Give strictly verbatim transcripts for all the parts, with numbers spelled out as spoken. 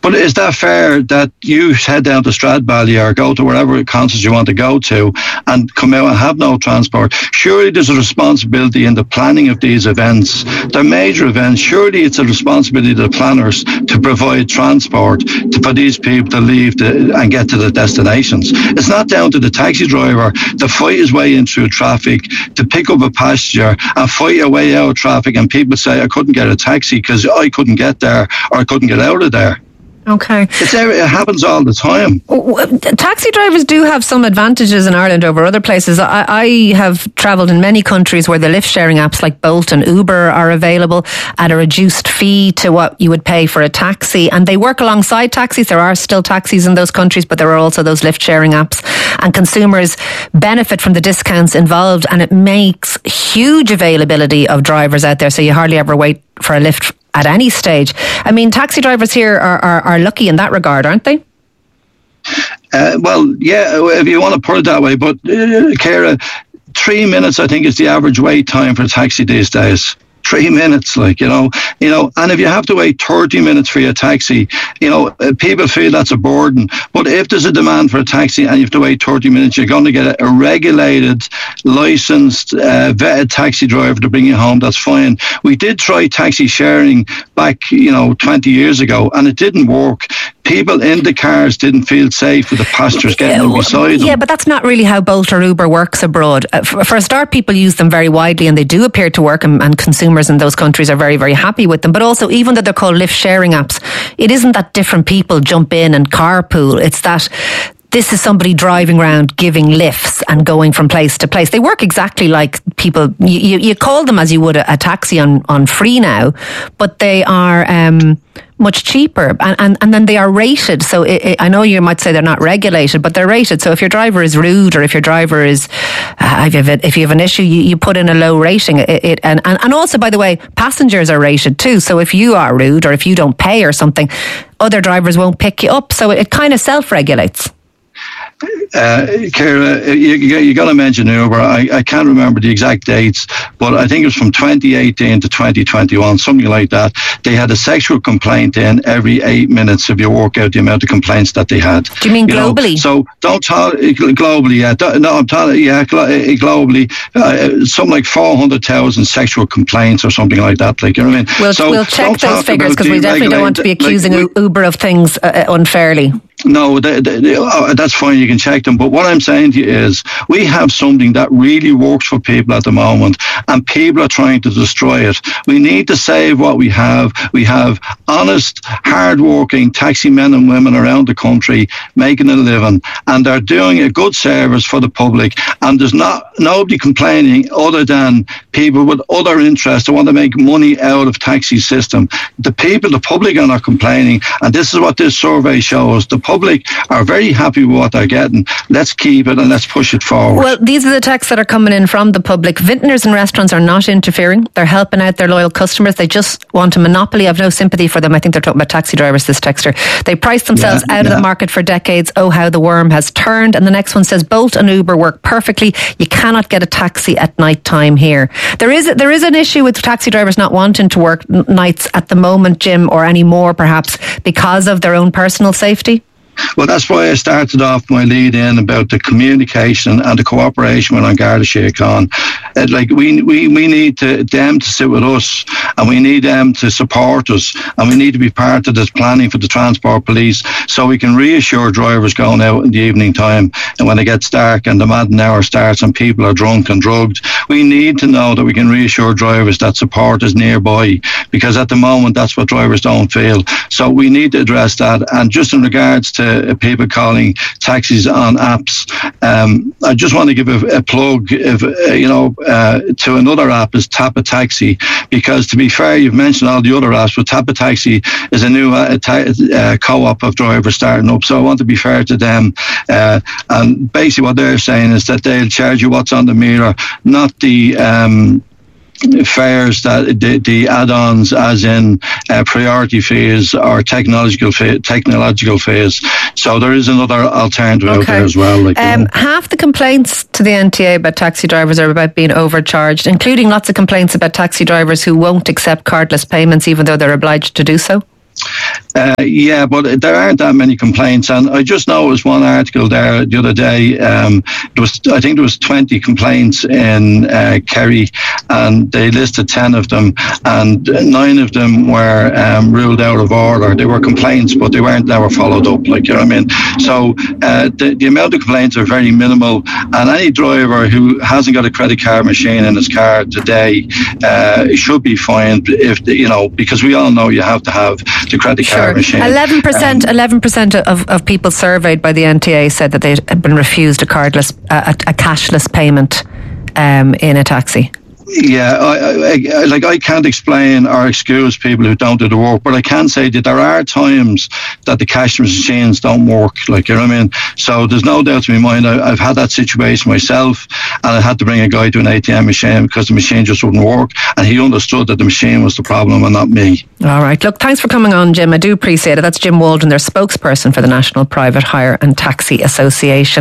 But is that fair that you head down to Stradbally or go to wherever concert you want to go to and come out and have no transport? Surely there's a responsibility in the planning of these events. They're major events. Surely it's a responsibility of the planners to provide transport to, for these people to leave the, and get to the destinations. It's not down to the taxi driver to fight his way in through traffic, to pick up a passenger and fight your way out of traffic, and people say, I couldn't get a taxi because I couldn't get there or I couldn't get out of there. Okay. It's, it happens all the time. Taxi drivers do have some advantages in Ireland over other places. I, I have travelled in many countries where the lift sharing apps like Bolt and Uber are available at a reduced fee to what you would pay for a taxi, and they work alongside taxis. There are still taxis in those countries, but there are also those lift sharing apps, and consumers benefit from the discounts involved, and it makes huge availability of drivers out there, so you hardly ever wait for a lift at any stage. I mean, taxi drivers here are, are, are lucky in that regard, aren't they? Uh, well, yeah, if you want to put it that way. But, uh, Ciara, three minutes, I think, is the average wait time for a taxi these days. Three minutes, like, you know, you know, and if you have to wait thirty minutes for your taxi, you know, people feel that's a burden. But if there's a demand for a taxi and you have to wait thirty minutes, you're going to get a regulated, licensed, uh, vetted taxi driver to bring you home. That's fine. We did try taxi sharing back, you know, twenty years ago, and it didn't work. People in the cars didn't feel safe with the passengers getting beside them. Yeah, but that's not really how Bolt or Uber works abroad. Uh, for, for a start, people use them very widely, and they do appear to work, and, and consumers in those countries are very, very happy with them. But also, even though they're called lift sharing apps, it isn't that different people jump in and carpool. It's that this is somebody driving around giving lifts and going from place to place. They work exactly like people, you, you, you call them as you would a, a taxi on, on Free Now, but they are um, much cheaper, and, and, and then they are rated. So it, it, I know you might say they're not regulated, but they're rated. So if your driver is rude, or if your driver is, uh, if, you have a, if you have an issue, you, you put in a low rating. It, it, and, and, and also, by the way, passengers are rated too. So if you are rude, or if you don't pay or something, other drivers won't pick you up. So it, it kind of self-regulates. Uh, Ciara, you, you got to mention Uber. I, I can't remember the exact dates, but I think it was from twenty eighteen to twenty twenty-one, something like that. They had a sexual complaint in every eight minutes if you work out the amount of complaints that they had. Do you mean you globally? Know? So don't talk globally. Yeah, don't, no, I'm talking. Yeah, globally, uh, something like four hundred thousand sexual complaints or something like that. Like, you know what I mean? We'll, so we'll check those figures, because we definitely don't want to be accusing like, Uber of things uh, unfairly. No, they, they, they, oh, that's fine. You can check them. But what I'm saying to you is, we have something that really works for people at the moment, and people are trying to destroy it. We need to save what we have. We have honest, hard-working taxi men and women around the country making a living, and they're doing a good service for the public. And there's not nobody complaining other than people with other interests that want to make money out of taxi system. The people, the public, are not complaining, and this is what this survey shows. The public are very happy with what they're getting. Let's keep it and let's push it forward. Well, these are the texts that are coming in from the public. Vintners and restaurants are not interfering. They're helping out their loyal customers. They just want a monopoly. I've no sympathy for them. I think they're talking about taxi drivers, this texter. They priced themselves yeah, out yeah. of the market for decades. Oh, how the worm has turned. And the next one says, Bolt and Uber work perfectly. You cannot get a taxi at night time here. There is there is an issue with taxi drivers not wanting to work n- nights at the moment, Jim, or any more perhaps, because of their own personal safety. Well, that's why I started off my lead in about the communication and the cooperation with An Garda Síochána. Uh, like we, we, we need to, them to sit with us, and we need them to support us, and we need to be part of this planning for the transport police, so we can reassure drivers going out in the evening time and when it gets dark and the madden hour starts and people are drunk and drugged. We need to know that we can reassure drivers that support is nearby, because at the moment that's what drivers don't feel. So we need to address that. And just in regards to Uh, people calling taxis on apps, um, I just want to give a, a plug, if, uh, you know, uh, to another app is Tap a Taxi, because to be fair, you've mentioned all the other apps, but Tap a Taxi is a new uh, ta- uh, co-op of drivers starting up, so I want to be fair to them. Uh, and basically what they're saying is that they'll charge you what's on the mirror, not the um, fares, that the, the add-ons, as in uh, priority fees or technological fee, technological fees. So there is another alternative okay. out there as well. Like, um, half the complaints to the N T A about taxi drivers are about being overcharged, including lots of complaints about taxi drivers who won't accept cardless payments even though they're obliged to do so. Uh, yeah, but there aren't that many complaints, and I just know it was one article there the other day. Um, there was, I think, there was twenty complaints in uh, Kerry, and they listed ten of them, and nine of them were um, ruled out of order. They were complaints, but they weren't never followed up. Like, you know what I mean? So uh, the, the amount of complaints are very minimal, and any driver who hasn't got a credit card machine in his car today uh, should be fined. If the, you know, because we all know you have to have the credit card. Sure. Machine. Eleven percent, eleven percent of, of people surveyed by the N T A said that they had been refused a cardless, a, a cashless payment um, in a taxi. Yeah, I, I, like I can't explain or excuse people who don't do the work, but I can say that there are times that the cash machines don't work. Like, you know what I mean? So there's no doubt in my mind. I, I've had that situation myself, and I had to bring a guy to an A T M machine because the machine just wouldn't work, and he understood that the machine was the problem and not me. All right. Look, thanks for coming on, Jim. I do appreciate it. That's Jim Waldron, their spokesperson for the National Private Hire and Taxi Association.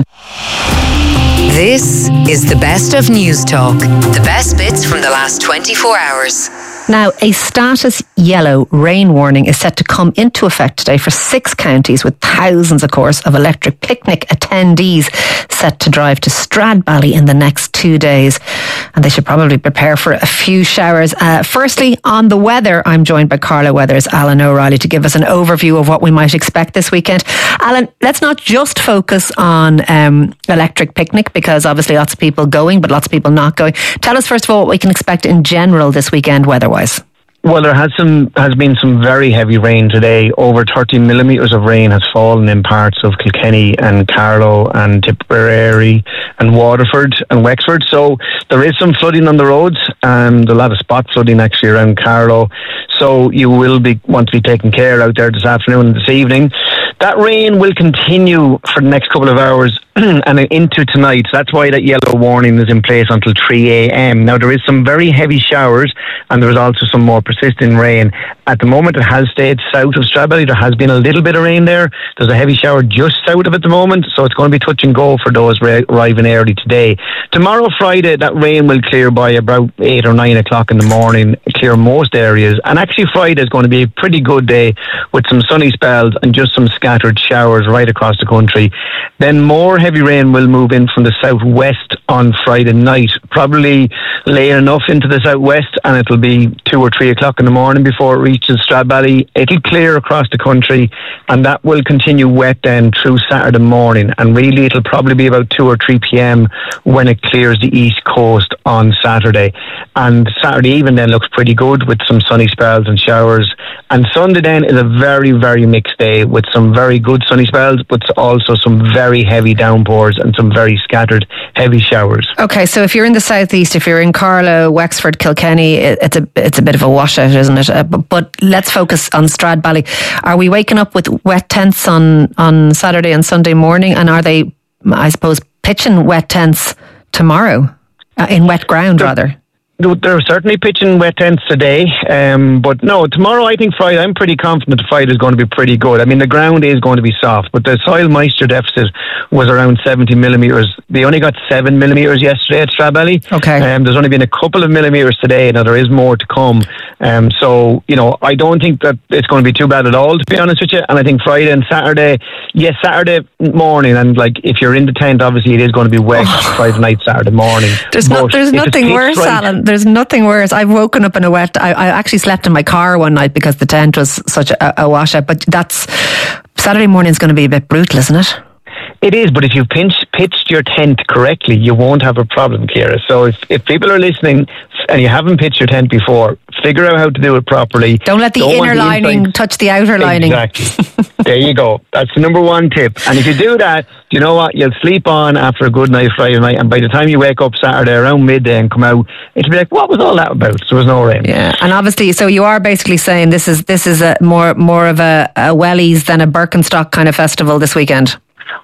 This is the best of News Talk. The best bits from the last twenty-four hours. Now, a status yellow rain warning is set to come into effect today for six counties, with thousands, of course, of electric picnic attendees set to drive to Stradbally in the next two days. And they should probably prepare for a few showers. Uh, firstly, on the weather, I'm joined by Carlo Weather's Alan O'Reilly to give us an overview of what we might expect this weekend. Alan, let's not just focus on um, electric picnic, because obviously lots of people going, but lots of people not going. Tell us, first of all, what we can expect in general this weekend weather-wise. Well, there has some has been some very heavy rain today. Over thirty millimetres of rain has fallen in parts of Kilkenny and Carlow and Tipperary and Waterford and Wexford. So there is some flooding on the roads, and a lot of spot flooding actually around Carlow. So you will be want to be taking care out there this afternoon and this evening. That rain will continue for the next couple of hours and into tonight. That's why that yellow warning is in place until three a.m. Now, there is some very heavy showers, and there is also some more persistent rain. At the moment, it has stayed south of Stradbally. There has been a little bit of rain there. There's a heavy shower just south of it at the moment, so it's going to be touch and go for those ra- arriving early today. Tomorrow, Friday, that rain will clear by about eight or nine o'clock in the morning, clear most areas. And actually, Friday is going to be a pretty good day with some sunny spells and just some scattered showers right across the country. Then more heavy rain will move in from the southwest on Friday night, probably late enough into the southwest, and it'll be two or three o'clock in the morning before it reaches Stradbally. It'll clear across the country, and that will continue wet then through Saturday morning, and really it'll probably be about two or three p.m. when it clears the east coast on Saturday. And Saturday even then looks pretty good with some sunny spells and showers. And Sunday then is a very, very mixed day with some very good sunny spells, but also some very heavy downpours and some very scattered heavy showers. Okay, so if you're in the southeast, if you're in Carlow, Wexford, Kilkenny, it's a it's a bit of a washout, isn't it? Uh, but, but let's focus on Stradbally. Are we waking up with wet tents on, on Saturday and Sunday morning? And are they, I suppose, pitching wet tents tomorrow? Uh, in wet ground, rather? They're certainly pitching wet tents today, um, but no, tomorrow I think Friday, I'm pretty confident the Friday is going to be pretty good. I mean, the ground is going to be soft, but the soil moisture deficit was around seventy millimetres. They only got seven millimetres yesterday at Stradbally. Okay. Um, there's only been a couple of millimetres today. Now, there is more to come. Um, so, you know, I don't think that it's going to be too bad at all, to be honest with you. And I think Friday and Saturday, yes, Saturday morning, and like if you're in the tent, obviously it is going to be wet Friday night, Saturday morning. There's, not, there's nothing worse, right, Alan. There's nothing worse. I've woken up in a wet... I, I actually slept in my car one night because the tent was such a, a washout. But that's... Saturday morning is going to be a bit brutal, isn't it? It is, but if you've pinch, pitched your tent correctly, you won't have a problem, Ciara. So if, if people are listening and you haven't pitched your tent before, figure out how to do it properly. Don't let the Don't inner lining the touch the outer lining. Exactly. There you go. That's the number one tip. And if you do that, you know what? You'll sleep on after a good night Friday night, and by the time you wake up Saturday around midday and come out, it'll be like, what was all that about? There was no rain. Yeah, and obviously, so you are basically saying this is this is a more more of a, a wellies than a Birkenstock kind of festival this weekend.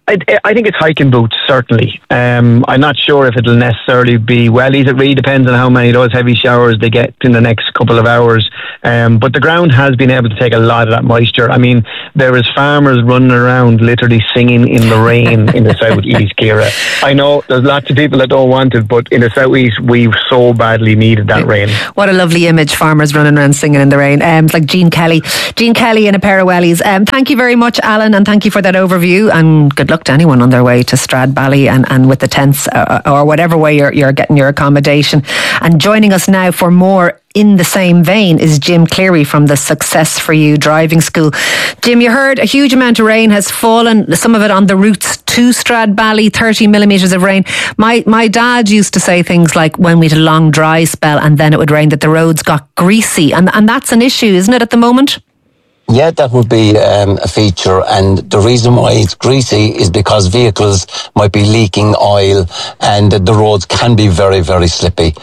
I, I think it's hiking boots, certainly. Um, I'm not sure if it'll necessarily be wellies. It really depends on how many of those heavy showers they get in the next couple of hours. Um, but the ground has been able to take a lot of that moisture. I mean, there is farmers running around literally singing in the rain in the southeast, Ciara. I know there's lots of people that don't want it, but in the southeast, we so badly needed that rain. What a lovely image, farmers running around singing in the rain. Um, it's like Gene Kelly. Gene Kelly in a pair of wellies. Um, thank you very much, Alan, and thank you for that overview, and good luck to anyone on their way to Stradbally and, and with the tents uh, or whatever way you're, you're getting your accommodation. And joining us now for more in the same vein is Jim Cleary from the Success for You driving school. Jim, you heard a huge amount of rain has fallen, some of it on the routes to Stradbally, thirty millimetres of rain. My my dad used to say things like when we had a long dry spell and then it would rain, that the roads got greasy, and, and that's an issue, isn't it, at the moment? Yeah, that would be um, a feature, and the reason why it's greasy is because vehicles might be leaking oil and the roads can be very, very slippy.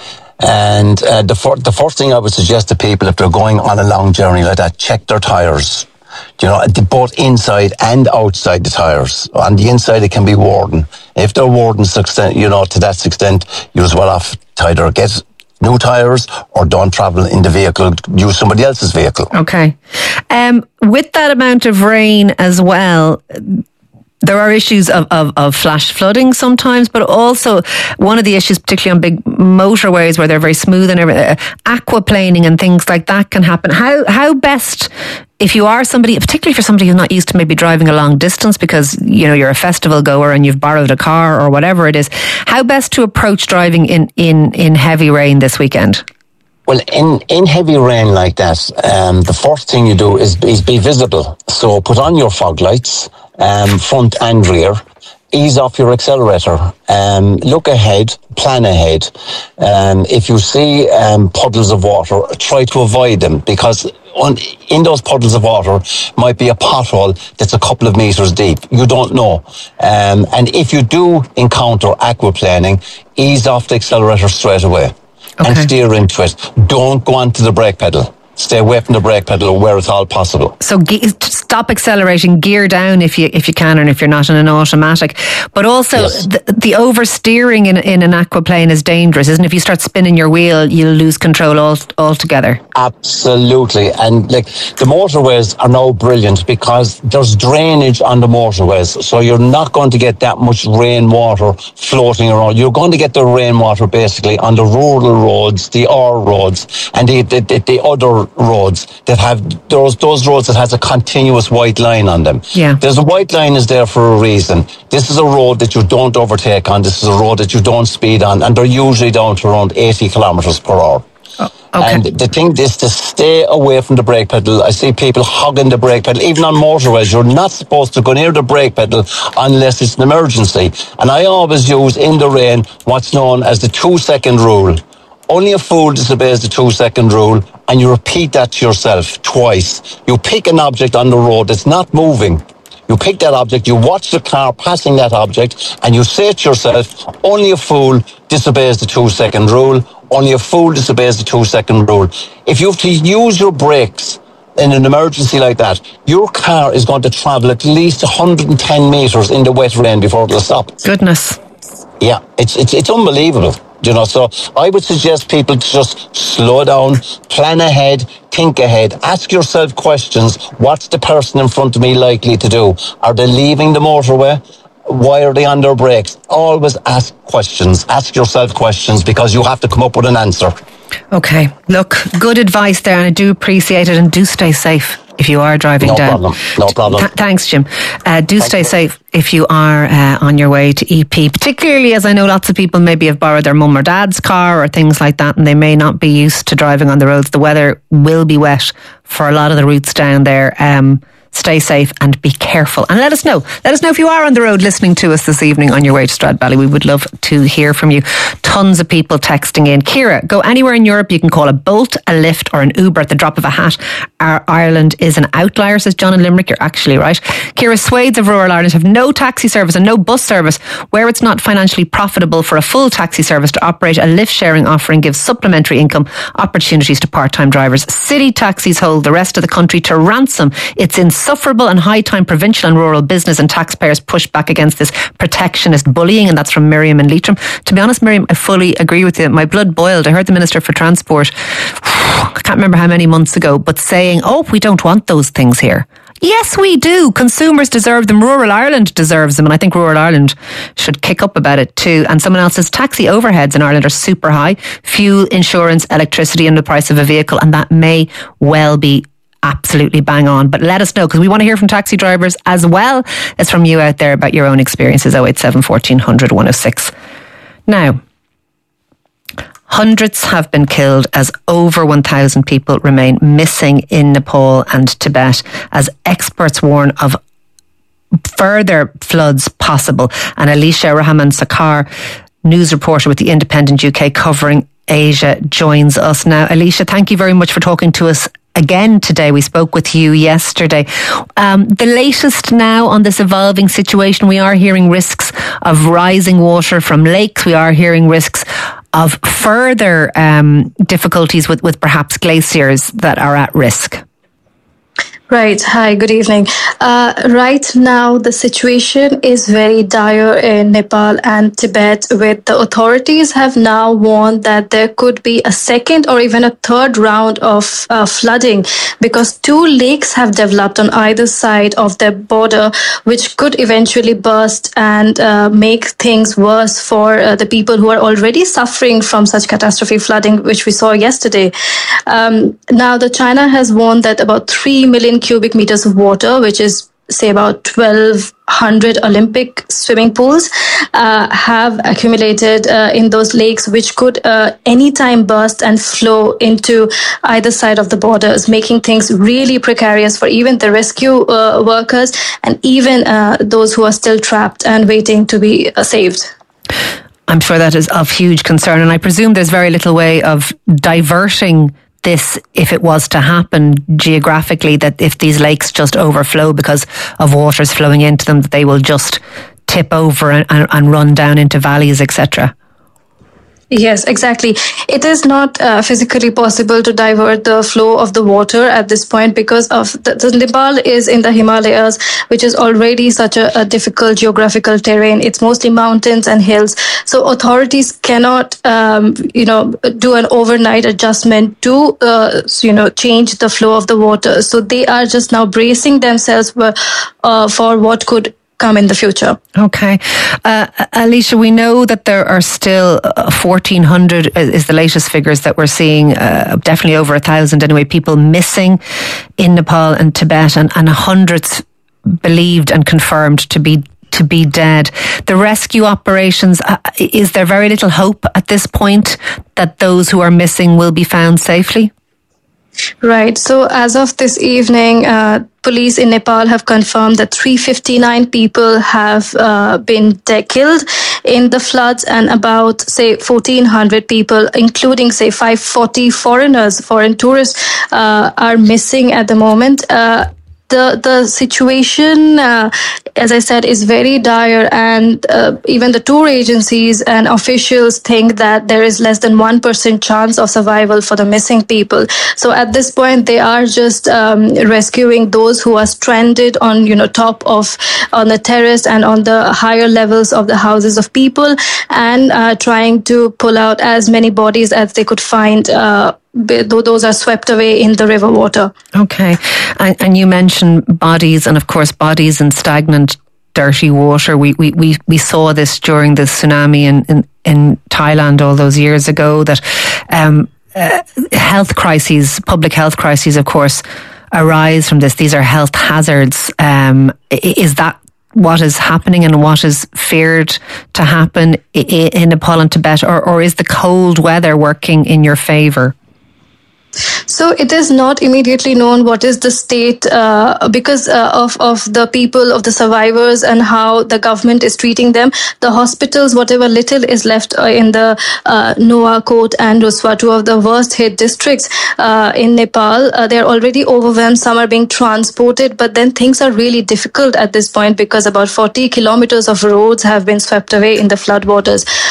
And uh, the, fir- the first thing I would suggest to people if they're going on a long journey like that, check their tyres. You know, both inside and outside the tyres. On the inside, it can be worn. If they're worn, you know, to that extent, you're as well off to either get new tyres or don't travel in the vehicle, use somebody else's vehicle. Okay. Um, with that amount of rain as well, there are issues of, of, of flash flooding sometimes, but also one of the issues, particularly on big motorways where they're very smooth and everything, uh, aquaplaning and things like that can happen. How how best, if you are somebody, particularly for somebody who's not used to maybe driving a long distance because, you know, you're a festival goer and you've borrowed a car or whatever it is, how best to approach driving in, in, in heavy rain this weekend? Well, in, in heavy rain like that, um, the first thing you do is, is be visible. So put on your fog lights, um, front and rear. Ease off your accelerator. Um, look ahead, plan ahead. Um, if you see um, puddles of water, try to avoid them, because on, in those puddles of water might be a pothole that's a couple of meters deep. You don't know. Um, and if you do encounter aquaplaning, ease off the accelerator straight away. Okay. And steer into it. Don't go onto the brake pedal. Stay away from the brake pedal where it's all possible. So ge- stop accelerating, gear down if you if you can, and if you're not in an automatic. But also yes. the, the oversteering in in an aquaplane is dangerous, isn't it? If you start spinning your wheel, you'll lose control all, altogether. Absolutely. And like the motorways are now brilliant because there's drainage on the motorways, so you're not going to get that much rainwater floating around. You're going to get the rainwater basically on the rural roads, the R roads, and the the, the, the other roads that have those those roads that has a continuous white line on them. Yeah. There's a white line is there for a reason. This is a road that you don't overtake on. This is a road that you don't speed on, and they're usually down to around eighty kilometres per hour. Oh, okay. And the thing is to stay away from the brake pedal. I see people hugging the brake pedal. Even on motorways, you're not supposed to go near the brake pedal unless it's an emergency. And I always use in the rain what's known as the two second rule. Only a fool disobeys the two second rule, and you repeat that to yourself twice. You pick an object on the road that's not moving. You pick that object, you watch the car passing that object, and you say to yourself, only a fool disobeys the two second rule. Only a fool disobeys the two second rule. If you have to use your brakes in an emergency like that, your car is going to travel at least one hundred ten metres in the wet rain before it'll stop. Goodness. Yeah, it's it's it's unbelievable. You know, so I would suggest people to just slow down, plan ahead, think ahead, ask yourself questions. What's the person in front of me likely to do? Are they leaving the motorway? Why are they on their brakes? Always ask questions. Ask yourself questions, because you have to come up with an answer. Okay, look, good advice there, and I do appreciate it, and do stay safe if you are driving no down. Problem. No problem. Th- thanks, Jim. Uh, do Thanks stay safe if you are uh, on your way to E P, particularly as I know lots of people maybe have borrowed their mum or dad's car or things like that, and they may not be used to driving on the roads. The weather will be wet for a lot of the routes down there. Um, Stay safe and be careful. And let us know. Let us know if you are on the road listening to us this evening on your way to Stradbally. We would love to hear from you. Tons of people texting in. Ciara, go anywhere in Europe. You can call a Bolt, a Lyft or an Uber at the drop of a hat. Our Ireland is an outlier, says John in Limerick. You're actually right. Ciara, swathes of rural Ireland have no taxi service and no bus service. Where it's not financially profitable for a full taxi service to operate, a Lyft sharing offering gives supplementary income opportunities to part-time drivers. City taxis hold the rest of the country to ransom. It's in insufferable and high time provincial and rural business and taxpayers push back against this protectionist bullying. And that's from Miriam in Leitrim. To be honest, Miriam, I fully agree with you. My blood boiled. I heard the Minister for Transport, I can't remember how many months ago, but saying, oh, we don't want those things here. Yes, we do. Consumers deserve them. Rural Ireland deserves them. And I think Rural Ireland should kick up about it too. And someone else says taxi overheads in Ireland are super high. Fuel, insurance, electricity and the price of a vehicle. And that may well be absolutely bang on. But let us know, because we want to hear from taxi drivers as well as from you out there about your own experiences. oh eight seven, fourteen hundred, one oh six. Now, hundreds have been killed as over one thousand people remain missing in Nepal and Tibet, as experts warn of further floods possible. And Alicia Rahman Sakar, news reporter with the Independent U K covering Asia, joins us now. Alicia, thank you very much for talking to us again today. We spoke with you yesterday. Um, the latest now on this evolving situation, we are hearing risks of rising water from lakes. We are hearing risks of further um, difficulties with, with perhaps glaciers that are at risk. Right. Hi, good evening. Uh, right now, the situation is very dire in Nepal and Tibet, with the authorities have now warned that there could be a second or even a third round of uh, flooding, because two lakes have developed on either side of their border, which could eventually burst and uh, make things worse for uh, the people who are already suffering from such catastrophic flooding, which we saw yesterday. Um, now, the China has warned that about three million cubic meters of water, which is say about twelve hundred Olympic swimming pools, uh, have accumulated uh, in those lakes, which could uh, anytime burst and flow into either side of the borders, making things really precarious for even the rescue uh, workers and even uh, those who are still trapped and waiting to be uh, saved. I'm sure that is of huge concern, and I presume there's very little way of diverting this if it was to happen geographically, that if these lakes just overflow because of waters flowing into them, that they will just tip over and, and, and run down into valleys, et cetera. Yes, exactly. It is not uh, physically possible to divert the flow of the water at this point because of the, the Nepal is in the Himalayas, which is already such a, a difficult geographical terrain. It's mostly mountains and hills. So authorities cannot, um, you know, do an overnight adjustment to, uh, you know, change the flow of the water. So they are just now bracing themselves for, uh, for what could come in the future. Okay. Uh, Alicia, we know that there are still uh, fourteen hundred is the latest figures that we're seeing, uh, definitely over a thousand anyway, people missing in Nepal and Tibet, and, and hundreds believed and confirmed to be to be dead. The rescue operations, uh, is there very little hope at this point that those who are missing will be found safely? Right. So as of this evening, uh, police in Nepal have confirmed that three hundred fifty-nine people have uh, been de- killed in the floods, and about, say, fourteen hundred people, including, say, five hundred forty foreigners, foreign tourists, uh, are missing at the moment. Uh, The the situation, uh, as I said, is very dire, and uh, even the tour agencies and officials think that there is less than one percent chance of survival for the missing people. So at this point, they are just um, rescuing those who are stranded on, you know, top of, on the terrace and on the higher levels of the houses of people, and uh, trying to pull out as many bodies as they could find, uh, though those are swept away in the river water. Okay. And, and you mentioned bodies, and of course bodies in stagnant, dirty water. We we, we, we saw this during the tsunami in, in, in Thailand all those years ago, that um, uh, health crises, public health crises, of course, arise from this. These are health hazards. Um, is that what is happening and what is feared to happen in Nepal and Tibet, or, or is the cold weather working in your favour? So it is not immediately known what is the state uh, because uh, of, of the people, of the survivors, and how the government is treating them. The hospitals, whatever little is left uh, in the uh, Nuwakot and Ruswa, two of the worst hit districts uh, in Nepal, uh, they're already overwhelmed. Some are being transported, but then things are really difficult at this point because about forty kilometers of roads have been swept away in the floodwaters.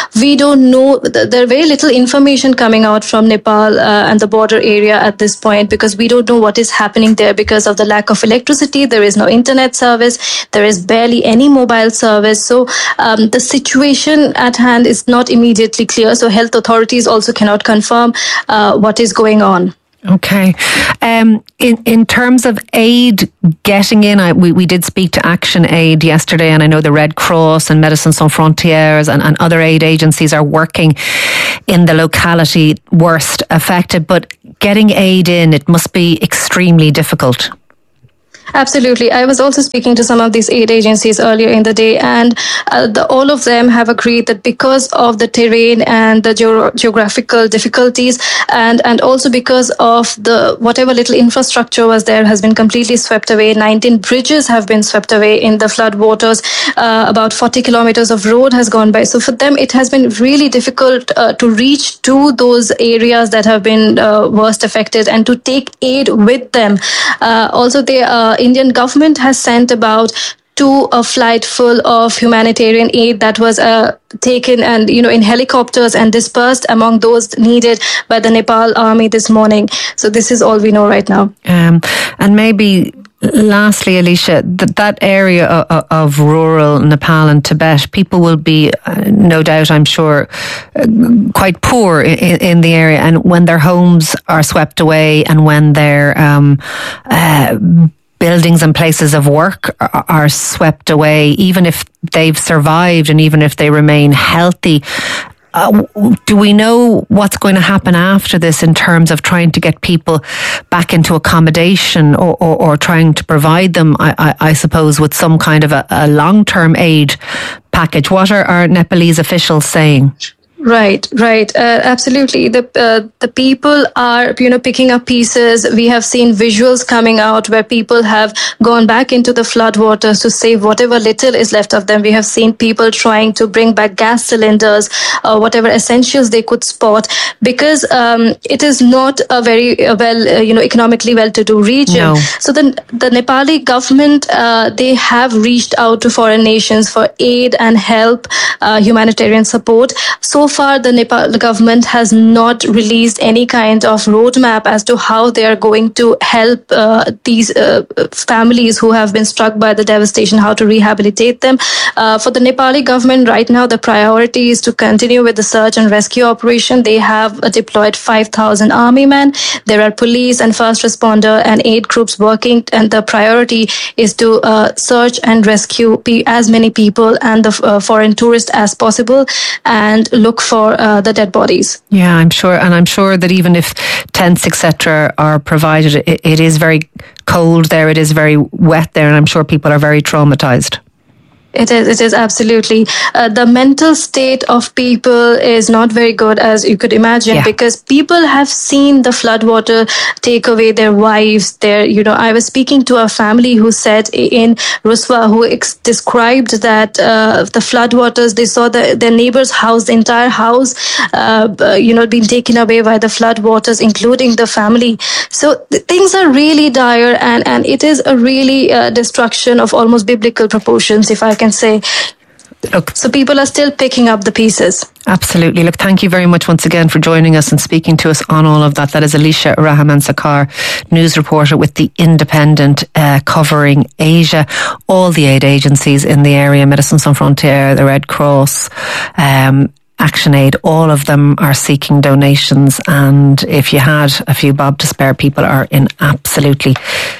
we don't know, there are very little information coming out from Nepal uh, and the border area at this point, because we don't know what is happening there because of the lack of electricity. There is no internet service. There is barely any mobile service. So um, the situation at hand is not immediately clear. So health authorities also cannot confirm uh, what is going on. Okay. Um, in in terms of aid getting in, I, we, we did speak to Action Aid yesterday, and I know the Red Cross and Médecins Sans Frontières and, and other aid agencies are working in the locality worst affected, but getting aid in, it must be extremely difficult. Absolutely. I was also speaking to some of these aid agencies earlier in the day, and uh, the, all of them have agreed that because of the terrain and the ge- geographical difficulties, and, and also because of the whatever little infrastructure was there has been completely swept away. nineteen bridges have been swept away in the flood waters. Uh, about forty kilometers of road has gone by. So for them, it has been really difficult uh, to reach to those areas that have been uh, worst affected and to take aid with them. Uh, also, they uh, Indian government has sent about to a flight full of humanitarian aid that was uh, taken and, you know, in helicopters and dispersed among those needed by the Nepal army this morning. So this is all we know right now. Um, and maybe lastly, Alicia, that, that area of, of rural Nepal and Tibet, people will be, uh, no doubt, I'm sure, uh, quite poor in, in the area. And when their homes are swept away and when their um, uh, buildings and places of work are, are swept away, even if they've survived and even if they remain healthy, uh, do we know what's going to happen after this in terms of trying to get people back into accommodation or, or, or trying to provide them, I, I, I suppose, with some kind of a, a long-term aid package? What are our Nepalese officials saying? Right, right, uh, absolutely. The uh, the people are, you know, picking up pieces. We have seen visuals coming out where people have gone back into the floodwaters to save whatever little is left of them. We have seen people trying to bring back gas cylinders, uh, whatever essentials they could spot, because um, it is not a very uh, well, uh, you know, economically well-to-do region. No. So the the Nepali government, uh, they have reached out to foreign nations for aid and help, uh, humanitarian support. So far, the Nepal government has not released any kind of roadmap as to how they are going to help uh, these uh, families who have been struck by the devastation, how to rehabilitate them. Uh, for the Nepali government right now, the priority is to continue with the search and rescue operation. They have uh, deployed five thousand army men. There are police and first responder and aid groups working, and the priority is to uh, search and rescue pe- as many people and the uh, foreign tourists as possible, and look for uh, the dead bodies. Yeah, I'm sure. And I'm sure that even if tents, et cetera are provided, it, it is very cold there, it is very wet there, and I'm sure people are very traumatized. It is, it is absolutely. Uh, the mental state of people is not very good, as you could imagine, yeah. because people have seen the floodwater take away their wives. Their, you know, I was speaking to a family who said in Ruswa, who ex- described that uh, the floodwaters, they saw the, their neighbor's house, the entire house, uh, you know, being taken away by the floodwaters, including the family. So th- things are really dire, and, and it is a really uh, destruction of almost biblical proportions, if I can say. Look, so people are still picking up the pieces. Absolutely. Look, thank you very much once again for joining us and speaking to us on all of that. That is Alicia Rahman-Sakar, news reporter with The Independent, uh, covering Asia. All the aid agencies in the area, Médecins Sans Frontières, the Red Cross, um, Action Aid, all of them are seeking donations. And if you had a few bob to spare, people are in absolutely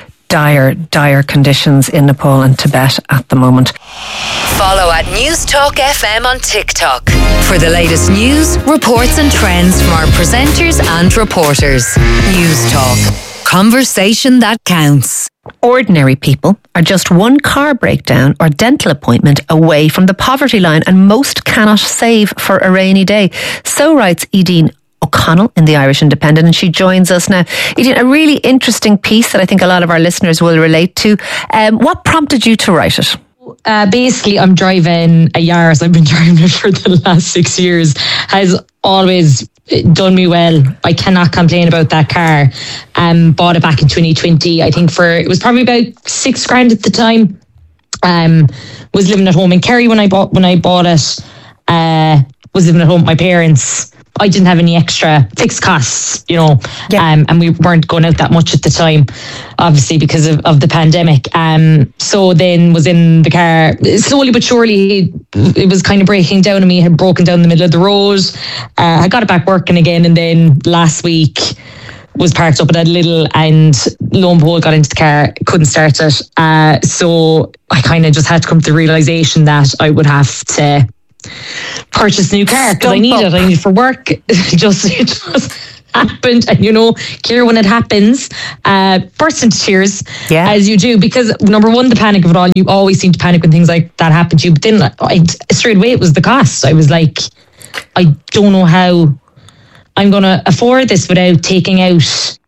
dire, dire conditions in Nepal and Tibet at the moment. Follow at News Talk F M on TikTok for the latest news, reports and trends from our presenters and reporters. News Talk. Conversation that counts. Ordinary people are just one car breakdown or dental appointment away from the poverty line, and most cannot save for a rainy day. So writes Edine O'Connell in the Irish Independent, and she joins us now. Edine, a really interesting piece that I think a lot of our listeners will relate to. Um, what prompted you to write it? Uh, basically, I'm driving a Yaris. I've been driving it for the last six years. Has always done me well. I cannot complain about that car. Um, bought it back in twenty twenty. I think for it was probably about six grand at the time. Um, was living at home in Kerry when I bought when I bought it. Uh, was living at home with my parents, I didn't have any extra fixed costs, you know, yeah. um, and we weren't going out that much at the time, obviously because of, of the pandemic. Um, so then was in the car, slowly but surely, it was kind of breaking down on me, had broken down in the middle of the road. Uh, I got it back working again, and then last week was parked up at a little, and lo and behold, got into the car, couldn't start it. Uh, so I kind of just had to come to the realisation that I would have to purchase a new car because I need up. it. I need it for work. It just, it just happened, and you know, Ciara, when it happens, uh, burst into tears, yeah. as you do, because number one, the panic of it all. You always seem to panic when things like that happen to you. But then, I, straight away, it was the cost. I was like, I don't know how I'm going to afford this without taking out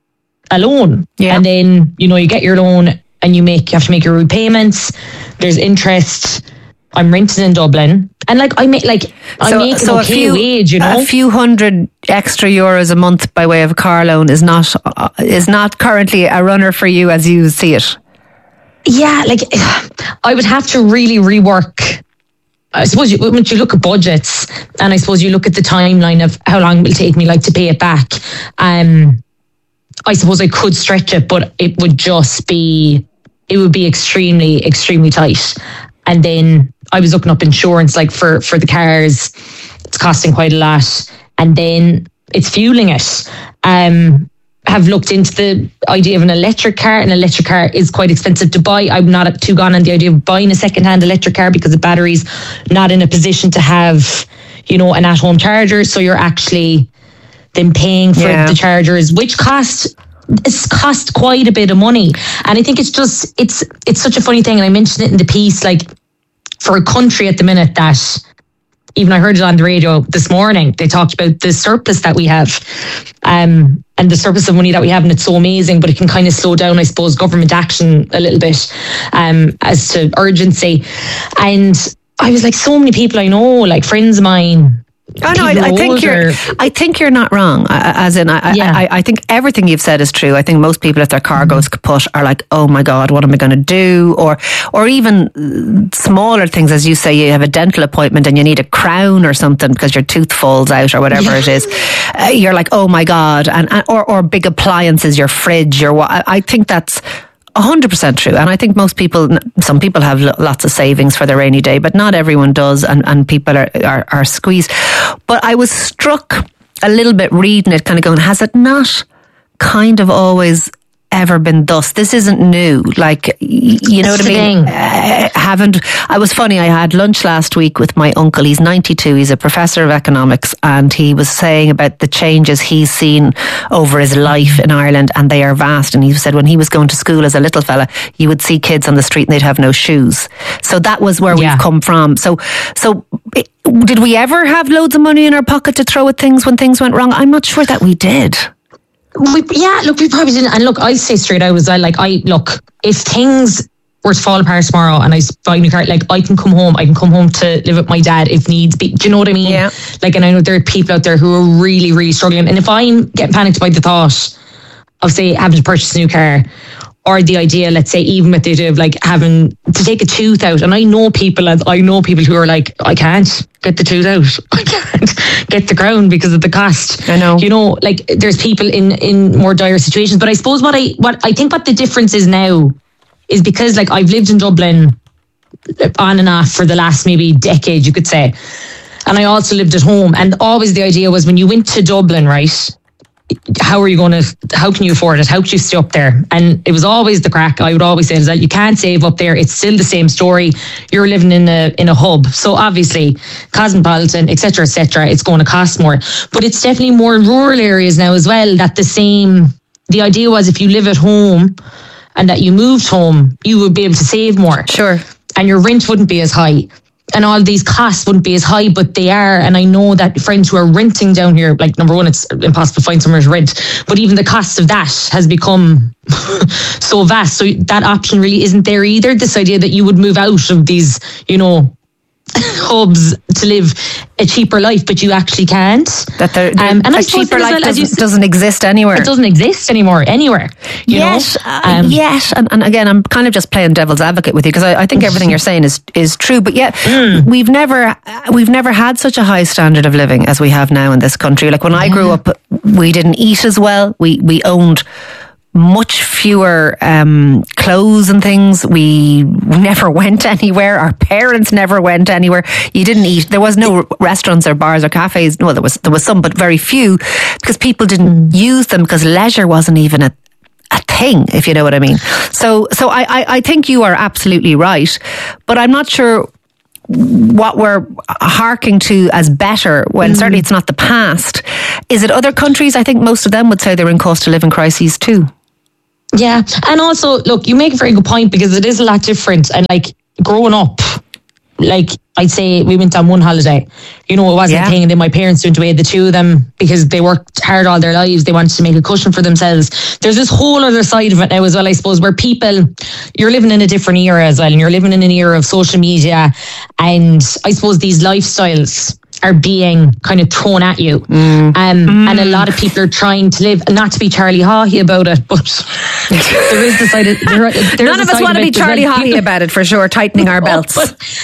a loan. Yeah. And then, you know, you get your loan and you make you have to make your repayments. There's interest. I'm renting in Dublin, and like I make like I so, make so an okay a few, wage, you know. A few hundred extra euros a month by way of a car loan is not uh, is not currently a runner for you as you see it. Yeah, like I would have to really rework. I suppose you, once you look at budgets, and I suppose you look at the timeline of how long it will take me, like to pay it back. Um, I suppose I could stretch it, but it would just be it would be extremely extremely tight. And then I was looking up insurance, like for, for the cars, it's costing quite a lot. And then it's fueling it. Um, have looked into the idea of an electric car. An electric car is quite expensive to buy. I'm not too gone on the idea of buying a second-hand electric car because the battery's not in a position to have, you know, an at-home charger. So you're actually then paying for yeah. the chargers, which cost... It's cost quite a bit of money. And I think it's just it's it's such a funny thing, and I mentioned it in the piece, like for a country at the minute that, even I heard it on the radio this morning, they talked about the surplus that we have, um, and the surplus of money that we have, and it's so amazing, but it can kind of slow down, I suppose, government action a little bit, um, as to urgency. And I was like, so many people I know, like friends of mine, Oh no, I, I think you're. I think you're not wrong. As in, I, yeah. I, I think everything you've said is true. I think most people, if their car goes kaput, are like, "Oh my God, what am I going to do?" Or, or even smaller things, as you say, you have a dental appointment and you need a crown or something because your tooth falls out or whatever yeah. it is. Uh, you're like, "Oh my God," and, and or or big appliances, your fridge, your what. I think that's one hundred percent true. And I think most people, some people have lots of savings for the rainy day, but not everyone does, and, and people are, are, are squeezed. But I was struck a little bit reading it, kind of going, has it not kind of always ever been thus? This isn't new. Like, you know what I mean? Uh, haven't, I was funny, I had lunch last week with my uncle. He's ninety-two, he's a professor of economics, and he was saying about the changes he's seen over his life in Ireland, and they are vast. And he said when he was going to school as a little fella, you would see kids on the street and they'd have no shoes. So that was where yeah. we've come from. So, so it, did we ever have loads of money in our pocket to throw at things when things went wrong? I'm not sure that we did. We, yeah, look, we probably didn't. And look, I say straight out as well, like, I, look, if things were to fall apart tomorrow and I buy a new car, like, I can come home, I can come home to live with my dad if needs be. Do you know what I mean? Yeah. Like, and I know there are people out there who are really, really struggling. And if I'm getting panicked by the thought of, say, having to purchase a new car, or the idea, let's say, even with the idea of like having to take a tooth out, and I know people, I know people who are like, I can't get the tooth out, I can't get the crown because of the cost. I know, you know, like there's people in in more dire situations. But I suppose what I what I think what the difference is now is because, like, I've lived in Dublin on and off for the last maybe decade, you could say, and I also lived at home. And always the idea was, when you went to Dublin, right, how are you going to, how can you afford it? How can you stay up there? And it was always the crack. I would always say is that you can't save up there. It's still the same story. You're living in a in a hub. So obviously, cosmopolitan, et cetera, et cetera, it's going to cost more. But it's definitely more in rural areas now as well, that the same, the idea was if you live at home and that you moved home, you would be able to save more. Sure. And your rent wouldn't be as high. And all these costs wouldn't be as high, but they are. And I know that friends who are renting down here, like, number one, it's impossible to find somewhere to rent. But even the cost of that has become so vast. So that option really isn't there either. This idea that you would move out of these, you know, hubs to live a cheaper life, but you actually can't. That they're, they're, um, and a I cheaper life well, doesn't, you, doesn't exist anywhere. It doesn't exist anymore anywhere. You yes, know? Uh, um, yes, and, and again, I'm kind of just playing devil's advocate with you because I, I think everything you're saying is is true. But yet, mm. we've never we've never had such a high standard of living as we have now in this country. Like when yeah. I grew up, we didn't eat as well. We we owned much fewer um, clothes and things. We never went anywhere. Our parents never went anywhere. You didn't eat. There was no restaurants or bars or cafes. Well, there was there was some, but very few, because people didn't mm. use them because leisure wasn't even a a thing, if you know what I mean. So, so I, I, I think you are absolutely right, but I'm not sure what we're harking to as better when mm. certainly it's not the past. Is it other countries? I think most of them would say they're in cost of living crises too. Yeah, and also, look, you make a very good point because it is a lot different. And like growing up, like I'd say we went on one holiday. You know, it wasn't yeah. a thing, and then my parents went away, the two of them, because they worked hard all their lives. They wanted to make a cushion for themselves. There's this whole other side of it now as well, I suppose, where people, you're living in a different era as well, and you're living in an era of social media, and I suppose these lifestyles are being kind of thrown at you. Mm. Um, mm. And a lot of people are trying to live, not to be Charlie Haughey about it, but there is the side of, there, none of us want to be Charlie Haughey about it, for sure, tightening our belts.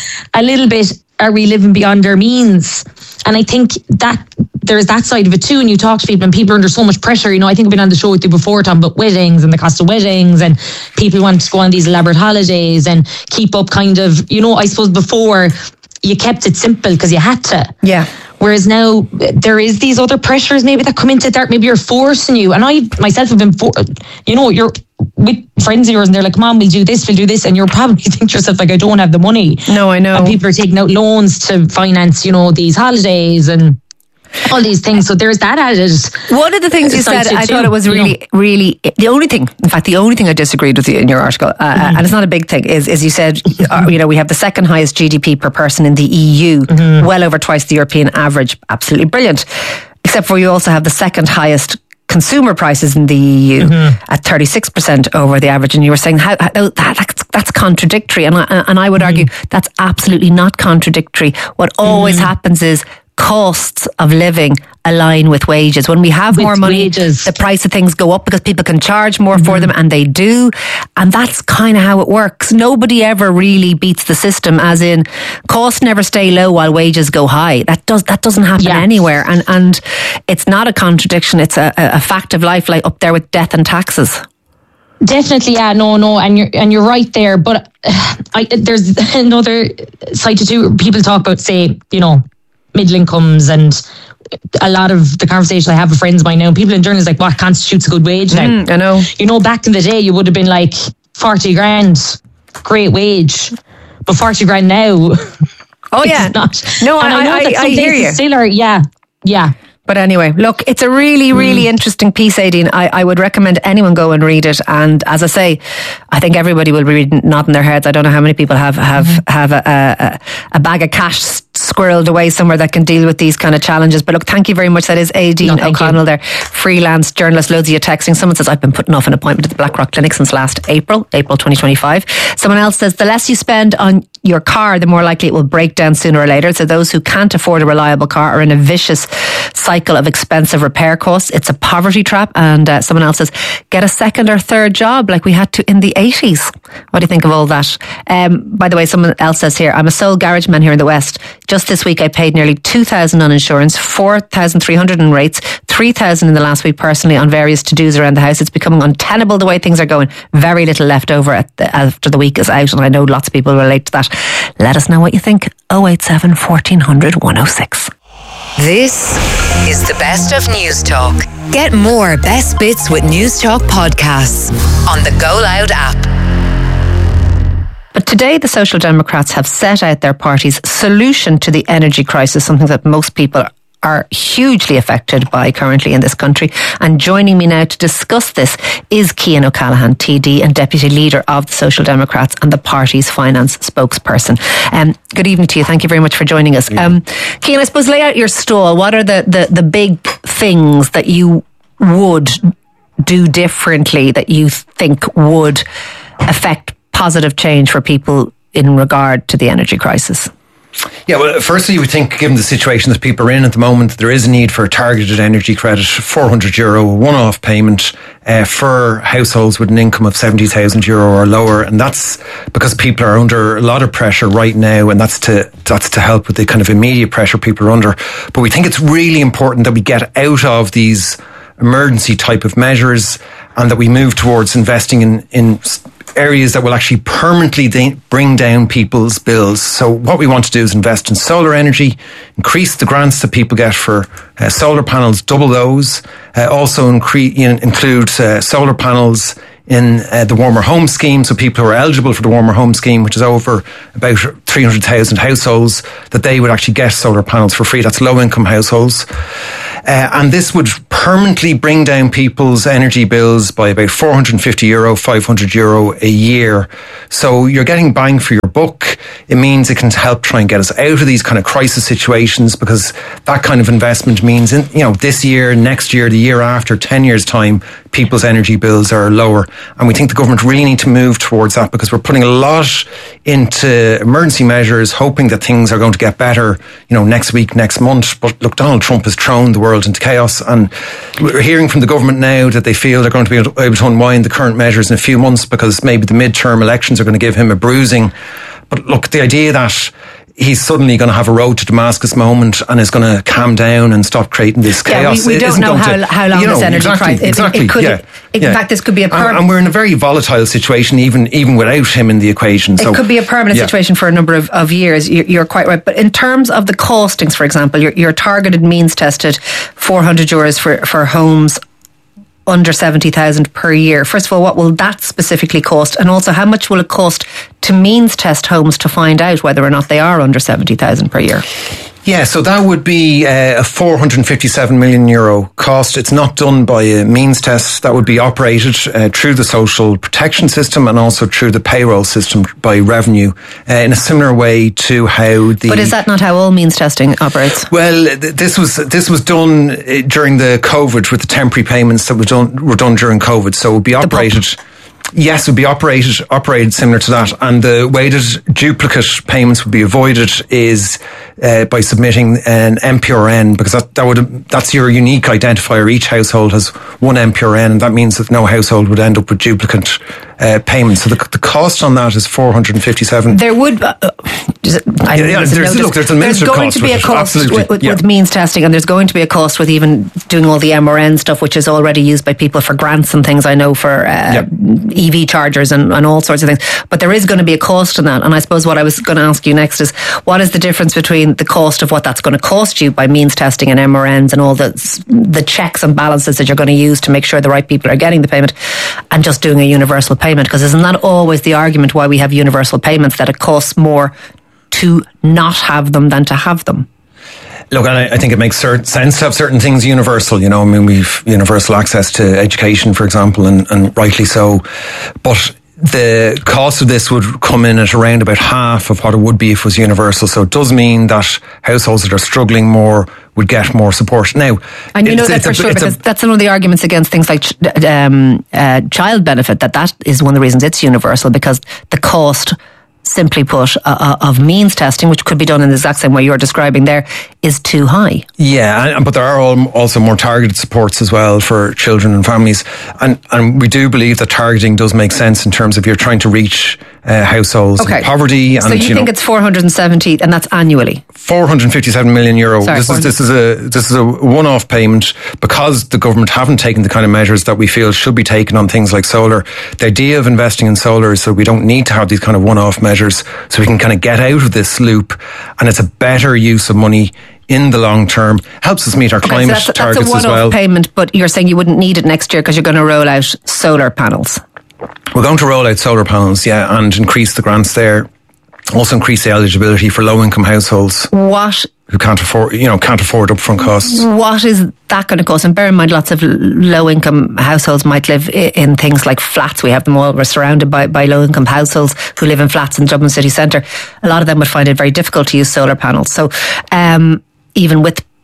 A little bit, are we living beyond our means? And I think that there's that side of it too. And you talk to people and people are under so much pressure. You know, I think I've been on the show with you before talking about weddings and the cost of weddings, and people want to go on these elaborate holidays and keep up kind of, you know, I suppose before you kept it simple because you had to. Yeah. Whereas now there is these other pressures maybe that come into that. Maybe you're forcing you. And I myself have been, for, you know, you're with friends of yours and they're like, Mom, we'll do this, we'll do this. And you're probably thinking to yourself, like, I don't have the money. No, I know. And people are taking out loans to finance, you know, these holidays and all these things. So there's that added. One of the things you said, I thought it was really, you know, really, the only thing, in fact, the only thing I disagreed with you in your article, uh, mm-hmm. and it's not a big thing, is, is you said, uh, you know, we have the second highest G D P per person in the E U, mm-hmm. well over twice the European average. Absolutely brilliant. Except for you also have the second highest consumer prices in the E U mm-hmm. at thirty-six percent over the average. And you were saying how, how that, that's, that's contradictory. And I, and I would mm-hmm. argue that's absolutely not contradictory. What always mm-hmm. happens is costs of living align with wages. When we have with more money, wages. The price of things go up because people can charge more mm-hmm. for them, and they do. And that's kind of how it works. Nobody ever really beats the system, as in costs never stay low while wages go high. That does that doesn't happen yeah. anywhere. And and it's not a contradiction. It's a, a fact of life, like up there with death and taxes. Definitely, yeah, no, no, and you're and you're right there. But uh, I, there's another side to do. People talk about, say, you know, middle incomes, and a lot of the conversation I have with friends of mine now, people in journalism, like, what constitutes a good wage now? Mm, I know. You know, back in the day, you would have been like forty grand, great wage, but forty grand now. Oh yeah, not. No, and I, I know I, that some I hear places you. Still are, yeah, yeah. But anyway, look, it's a really, really mm. interesting piece, Aideen. I, I would recommend anyone go and read it. And as I say, I think everybody will be reading, nodding their heads. I don't know how many people have have, mm. have a, a, a bag of cash squirreled away somewhere that can deal with these kind of challenges. But look, thank you very much. That is Aideen no, O'Connell you. there, freelance journalist. Loads of you texting. Someone says, I've been putting off an appointment at the Blackrock Clinic since last April, April twenty twenty-five. Someone else says, the less you spend on your car, the more likely it will break down sooner or later. So those who can't afford a reliable car are in a vicious cycle of expensive repair costs. It's a poverty trap. And uh, someone else says, get a second or third job like we had to in the eighties. What do you think of all that? Um, by the way, someone else says here, I'm a sole garage man here in the West. Just this week I paid nearly two thousand on insurance, four thousand three hundred in rates, three thousand in the last week personally on various to-dos around the house. It's becoming untenable the way things are going. Very little left over at the, after the week is out, and I know lots of people relate to that. Let us know what you think. oh eight seven, fourteen hundred, one oh six. This is the best of News Talk. Get more best bits with News Talk podcasts on the Go Loud app. But today the Social Democrats have set out their party's solution to the energy crisis, something that most people are hugely affected by currently in this country. And joining me now to discuss this is Cian O'Callaghan, T D and Deputy Leader of the Social Democrats and the party's finance spokesperson. Um, good evening to you. Thank you very much for joining us. Um, Cian, I suppose lay out your stall. What are the, the, the big things that you would do differently that you think would affect positive change for people in regard to the energy crisis? Yeah, well, firstly, we think, given the situation that people are in at the moment, there is a need for a targeted energy credit, four hundred euro, a one-off payment uh, for households with an income of seventy thousand euro or lower. And that's because people are under a lot of pressure right now, and that's to that's to help with the kind of immediate pressure people are under. But we think it's really important that we get out of these emergency type of measures and that we move towards investing in, in areas that will actually permanently de- bring down people's bills. So what we want to do is invest in solar energy, increase the grants that people get for uh, solar panels, double those, uh, also incre- you know, include uh, solar panels in uh, the Warmer Home Scheme, so people who are eligible for the Warmer Home Scheme, which is over about three hundred thousand households, that they would actually get solar panels for free. That's low-income households. Uh, and this would permanently bring down people's energy bills by about four hundred fifty euro, five hundred euro a year. So you're getting bang for your buck. It means it can help try and get us out of these kind of crisis situations, because that kind of investment means, in, you know, this year, next year, the year after, ten years' time, people's energy bills are lower. And we think the government really need to move towards that, because we're putting a lot into emergency measures, hoping that things are going to get better, you know, next week, next month. But look, Donald Trump has thrown the world into chaos, and we're hearing from the government now that they feel they're going to be able to unwind the current measures in a few months, because maybe the midterm elections are going to give him a bruising. But look, the idea that he's suddenly going to have a road to Damascus moment and is going to calm down and stop creating this chaos. Yeah, we, we don't know how, to, how long you know, this energy exactly, crisis. Exactly, it, it could, yeah, in yeah. fact, this could be a permanent. And, and we're in a very volatile situation, even even without him in the equation. So it could be a permanent yeah. situation for a number of, of years. You're, you're quite right. But in terms of the costings, for example, your, your targeted means tested four hundred euros for for homes under seventy thousand per year. First of all, what will that specifically cost? And also, how much will it cost to means test homes to find out whether or not they are under seventy thousand per year? Yeah, so that would be uh, a four hundred fifty-seven million euro cost. It's not done by a means test. That would be operated uh, through the social protection system and also through the payroll system by revenue, uh, in a similar way to how the... But is that not how all means testing operates? Well, th- this was this was done during the COVID with the temporary payments that were done, were done during COVID. So it would be operated... Yes, it would be operated operated similar to that, and the way that duplicate payments would be avoided is uh, by submitting an M P R N, because that, that would that's your unique identifier. Each household has one M P R N, and that means that no household would end up with duplicate uh, payments. So the, the cost on that is four hundred fifty-seven. There would, uh, it, I yeah, yeah, there's, look, there's, there's going cost to be a cost with, with, with, yeah. with means testing, and there's going to be a cost with even doing all the M R N stuff, which is already used by people for grants and things. I know for. Uh, yep. E V chargers and, and all sorts of things. But there is going to be a cost in that. And I suppose what I was going to ask you next is, what is the difference between the cost of what that's going to cost you by means testing and M R Ns and all the, the checks and balances that you're going to use to make sure the right people are getting the payment, and just doing a universal payment? Because isn't that always the argument why we have universal payments, that it costs more to not have them than to have them? Look, I, I think it makes certain sense to have certain things universal. You know, I mean, we've universal access to education, for example, and, and rightly so. But the cost of this would come in at around about half of what it would be if it was universal. So it does mean that households that are struggling more would get more support. Now, and you know that for a, sure, because a, that's one of the arguments against things like um, uh, child benefit, that that is one of the reasons it's universal, because the cost, simply put, uh, of means testing, which could be done in the exact same way you're describing there, is too high. Yeah, but there are also more targeted supports as well for children and families. And and we do believe that targeting does make sense in terms of you're trying to reach uh, households okay. in poverty. And, so you, you think know, it's four hundred seventy, and that's annually? four hundred fifty-seven million euro. Sorry, this is this is a this is a one-off payment, because the government haven't taken the kind of measures that we feel should be taken on things like solar. The idea of investing in solar is so we don't need to have these kind of one-off measures, so we can kind of get out of this loop, and it's a better use of money in the long term. Helps us meet our okay, climate so that's, targets that's a one-off as well. Payment, but you're saying you wouldn't need it next year because you're going to roll out solar panels. We're going to roll out solar panels, yeah, and increase the grants there. Also increase the eligibility for low-income households. What? Who can't afford, you know, can't afford upfront costs. What is that going to cost? And bear in mind, lots of low-income households might live in things like flats. We have them all. We're surrounded by, by low-income households who live in flats in Dublin city centre. A lot of them would find it very difficult to use solar panels. So, um, even with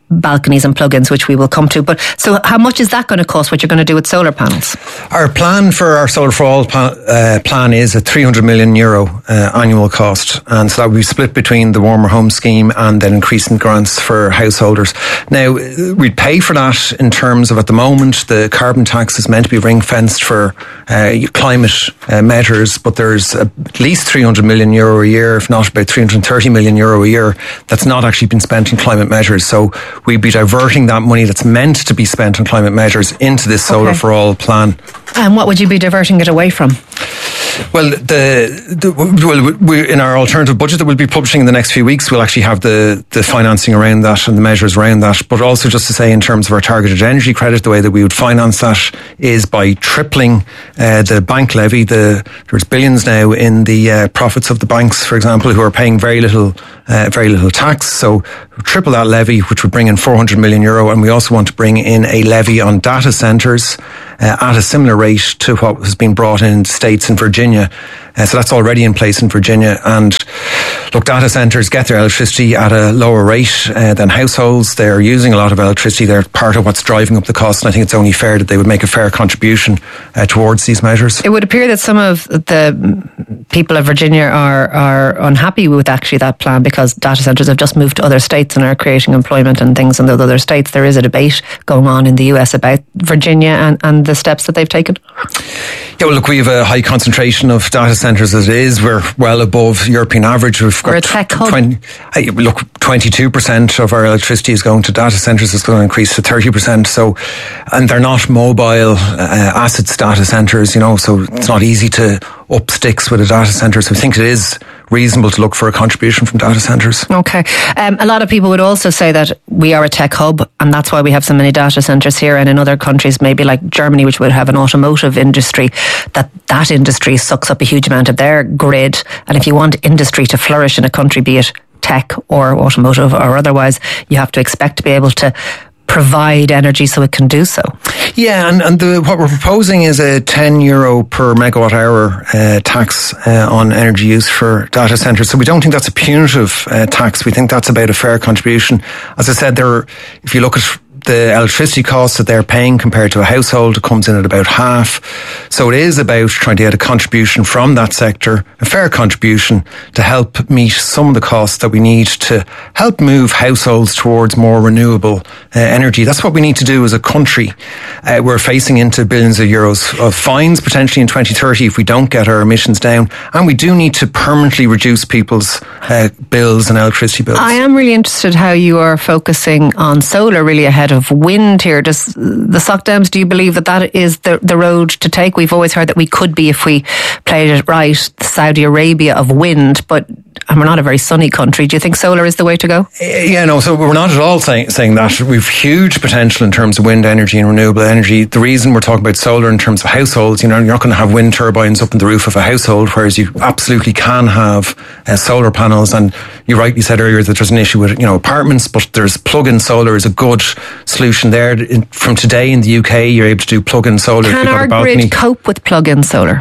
balconies and plug-ins, which we will come to. But so how much is that going to cost, what you're going to do with solar panels? Our plan for our Solar for All pa- uh, plan is a three hundred million euro uh, annual cost. And so that will be split between the Warmer Home Scheme and then increasing grants for householders. Now, we'd pay for that in terms of, at the moment, the carbon tax is meant to be ring-fenced for uh, climate uh, measures, but there's at least three hundred million euro a year, if not about three hundred thirty million euro a year, that's not actually been spent in climate measures. So we'd be diverting that money that's meant to be spent on climate measures into this Solar Okay. for All plan. And what would you be diverting it away from? Well, the, the well, we, in our alternative budget that we'll be publishing in the next few weeks, we'll actually have the, the financing around that and the measures around that. But also just to say, in terms of our targeted energy credit, the way that we would finance that is by tripling uh, the bank levy. The, there's billions now in the uh, profits of the banks, for example, who are paying very little, uh, very little tax. So triple that levy, which would bring in four hundred million euro. And we also want to bring in a levy on data centres uh, at a similar rate to what has been brought in states in Virginia. Uh, so that's already in place in Virginia. And look, data centres get their electricity at a lower rate uh, than households. They're using a lot of electricity. They're part of what's driving up the cost. And I think it's only fair that they would make a fair contribution uh, towards these measures. It would appear that some of the people of Virginia are, are unhappy with actually that plan, because data centres have just moved to other states and are creating employment and things in those other states. There is a debate going on in the U S about Virginia and, and the steps that they've taken. Yeah, well, look, we have a high concentration of data centres as it is. We're well above European average. We've got We're a tech hub. twenty, look, twenty-two percent of our electricity is going to data centres. It's going to increase to thirty percent. So, and they're not mobile uh, assets, data centres, you know, so it's not easy to up sticks with a data centre. So I think it is reasonable to look for a contribution from data centres. Okay. Um, a lot of people would also say that we are a tech hub, and that's why we have so many data centres here. And in other countries, maybe like Germany, which would have an automotive industry, that that industry sucks up a huge amount of their grid. And if you want industry to flourish in a country, be it tech or automotive or otherwise, you have to expect to be able to provide energy so it can do so. Yeah, and, and the, what we're proposing is a ten euro per megawatt hour uh, tax uh, on energy use for data centres. So we don't think that's a punitive uh, tax. We think that's about a fair contribution. As I said, there, if you look at the electricity costs that they're paying compared to a household, it comes in at about half. So it is about trying to get a contribution from that sector, a fair contribution to help meet some of the costs that we need to help move households towards more renewable uh, energy. That's what we need to do as a country. Uh, we're facing into billions of euros of fines potentially in twenty thirty if we don't get our emissions down. And we do need to permanently reduce people's uh, bills and electricity bills. I am really interested how you are focusing on solar really ahead of wind here. Does the Soc Dems, do you believe that that is the, the road to take? We've always heard that we could be, if we played it right, Saudi Arabia of wind, but and we're not a very sunny country. Do you think solar is the way to go? Yeah, no, so we're not at all saying, saying that. We've huge potential in terms of wind energy and renewable energy. The reason we're talking about solar in terms of households, you know, you're not going to have wind turbines up in the roof of a household, whereas you absolutely can have uh, solar panels. And you rightly said earlier that there's an issue with, you know, apartments, but there's plug-in solar is a good solution there. In, from today in the U K, you're able to do plug-in solar. Can if you've got our a balcony. grid cope with plug-in solar?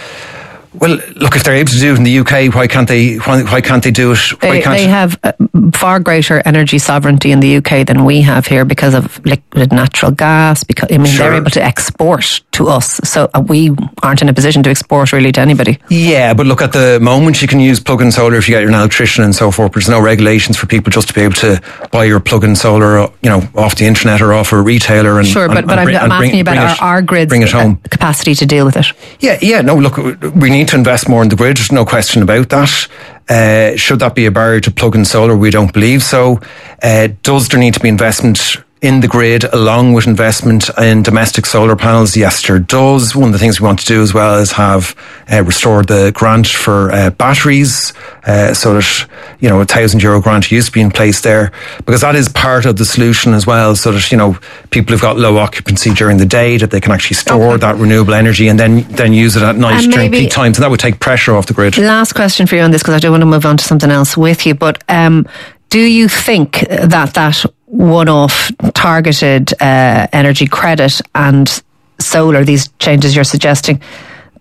Well, look, if they're able to do it in the U K, why can't they? Why, why can't they do it? Why They, can't they have uh, far greater energy sovereignty in the U K than we have here because of liquid natural gas. Because I mean, Sure. they're able to export to us, so uh, we aren't in a position to export really to anybody. Yeah, but look, at the moment you can use plug-in solar if you get an electrician and so forth. There's no regulations for people just to be able to buy your plug-in solar, you know, off the internet or off a retailer. And Sure, but, and, but and I'm, bring, I'm and asking bring, you about bring our, it, our grid's bring it home. uh, capacity to deal with it. Yeah, yeah. No, look, we need to invest more in the grid. There's no question about that. Uh, should that be a barrier to plug-in solar? We don't believe so. Uh, does there need to be investment in the grid along with investment in domestic solar panels? Yes, there does. One of the things we want to do as well is have uh, restored the grant for uh, batteries, uh, so that, you know, a thousand euro grant used to be in place there, because that is part of the solution as well, so that, you know, people who've got low occupancy during the day, that they can actually store Okay. that renewable energy and then then use it at night And during maybe- peak times, and that would take pressure off the grid. Last question for you on this, because I do want to move on to something else with you, but um, do you think that that one-off targeted uh, energy credit and solar, these changes you're suggesting,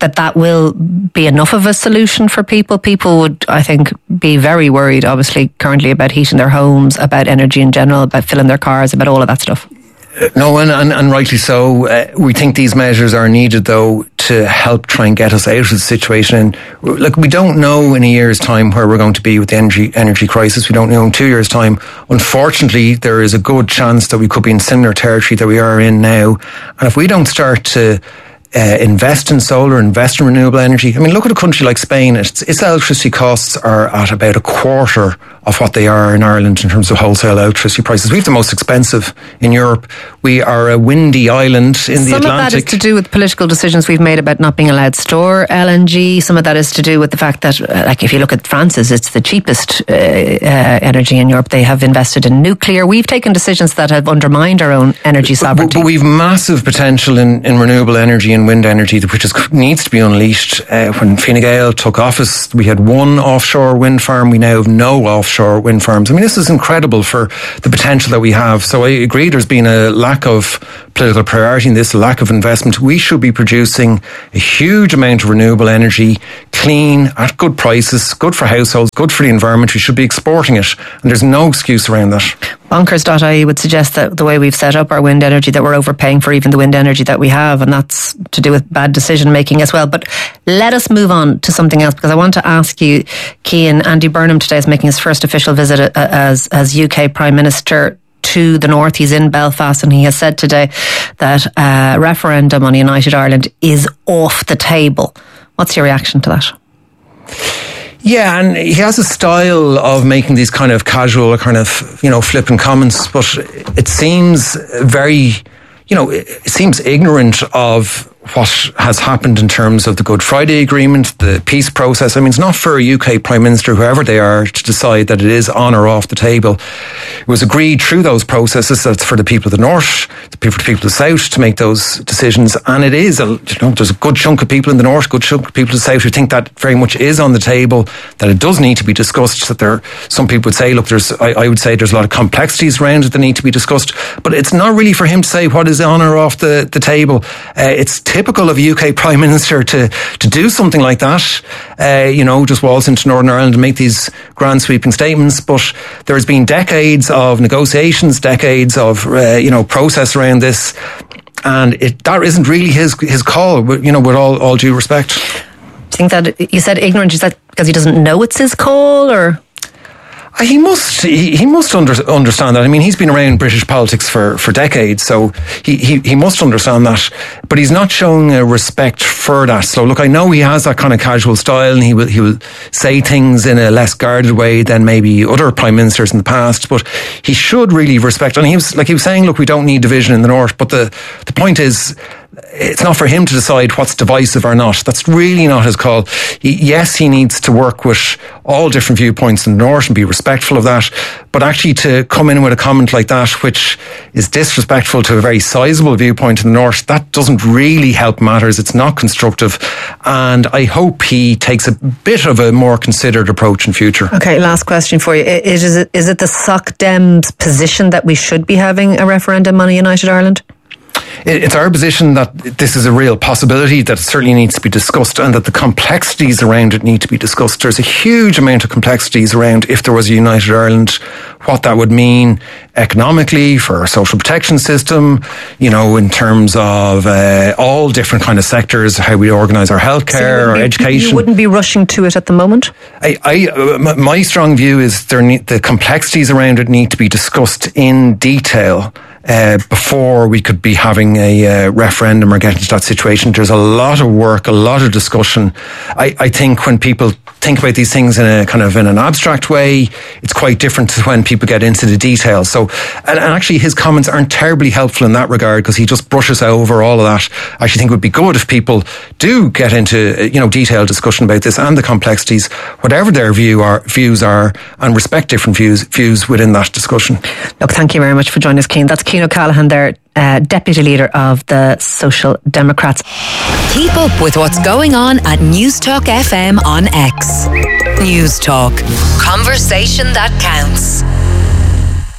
that that will be enough of a solution for people? People would, I think, be very worried, obviously, currently about heating their homes, about energy in general, about filling their cars, about all of that stuff. No, and, and, and rightly so. Uh, we think these measures are needed, though, to help try and get us out of the situation. And look, we don't know in a year's time where we're going to be with the energy energy crisis. We don't know in two years' time. Unfortunately, there is a good chance that we could be in similar territory that we are in now. And if we don't start to Uh, invest in solar, invest in renewable energy. I mean, look at a country like Spain. Its, its electricity costs are at about a quarter of what they are in Ireland in terms of wholesale electricity prices. We have the most expensive in Europe. We are a windy island in the Atlantic. Some of that is to do with political decisions we've made about not being allowed to store L N G. Some of that is to do with the fact that, uh, like, if you look at France's, it's the cheapest uh, uh, energy in Europe. They have invested in nuclear. We've taken decisions that have undermined our own energy sovereignty. But, but we've massive potential in, in renewable energy and wind energy, which is, needs to be unleashed. Uh, when Fine Gael took office, we had one offshore wind farm. We now have no offshore wind farms. I mean, this is incredible for the potential that we have. So I agree there's been a lack of political priority in this, a lack of investment. We should be producing a huge amount of renewable energy, clean, at good prices, good for households, good for the environment. We should be exporting it, and there's no excuse around that. Bonkers dot I E would suggest that the way we've set up our wind energy, that we're overpaying for even the wind energy that we have, and that's to do with bad decision making as well. But let us move on to something else, because I want to ask you, Cian, Andy Burnham today is making his first official visit as as U K Prime Minister to the north. He's in Belfast, and he has said today that a referendum on United Ireland is off the table. What's your reaction to that? Yeah, and he has a style of making these kind of casual, kind of, you know, flippant comments, but it seems very, you know, it seems ignorant of what has happened in terms of the Good Friday Agreement, the peace process. I mean, it's not for a U K Prime Minister, whoever they are, to decide that it is on or off the table. It was agreed through those processes that it's for the people of the north, the people, the people of the south to make those decisions. And it is, a, you know, there's a good chunk of people in the north, good chunk of people in the south who think that very much is on the table, that it does need to be discussed, that there, some people would say, look, there's, I, I would say there's a lot of complexities around it that need to be discussed, but it's not really for him to say what is on or off the, the table. Uh, it's typical of a U K Prime Minister to, to do something like that, uh, you know, just waltz into Northern Ireland and make these grand sweeping statements. But there has been decades of negotiations, decades of, uh, you know, process around this, and it, that isn't really his his call, you know, with all, all due respect. Do you think that, you said ignorant, is that because he doesn't know it's his call, or...? He must. He, he must under, understand that. I mean, he's been around British politics for, for decades, so he, he, he must understand that. But he's not showing a respect for that. So, look, I know he has that kind of casual style, and he will he will say things in a less guarded way than maybe other prime ministers in the past. But he should really respect. And he was like he was saying, look, we don't need division in the north. But the the point is, it's not for him to decide what's divisive or not. That's really not his call. He, yes, he needs to work with all different viewpoints in the north and be respectful of that. But actually to come in with a comment like that, which is disrespectful to a very sizable viewpoint in the north, that doesn't really help matters. It's not constructive. And I hope he takes a bit of a more considered approach in future. Okay, last question for you. Is, is, it, is it the Soc Dem's position that we should be having a referendum on a United Ireland? It's our position that this is a real possibility, that it certainly needs to be discussed, and that the complexities around it need to be discussed. There's a huge amount of complexities around if there was a United Ireland, what that would mean economically for our social protection system, you know, in terms of uh, all different kind of sectors, how we organise our healthcare, so our be, education. You wouldn't be rushing to it at the moment? I, I, uh, my strong view is there need, the complexities around it need to be discussed in detail. Uh, before we could be having a uh, referendum or getting to that situation. There's a lot of work, a lot of discussion. I, I think when people think about these things in a kind of in an abstract way, it's quite different to when people get into the details. So, and, and actually his comments aren't terribly helpful in that regard, because he just brushes over all of that. I actually think it would be good if people do get into, you know, detailed discussion about this and the complexities, whatever their view are, views are, and respect different views, views within that discussion. Look, thank you very much for joining us, Cian. That's Cian O'Callaghan there, uh, Deputy Leader of the Social Democrats. Keep up with what's going on at Newstalk F M on X. Newstalk. Conversation that counts.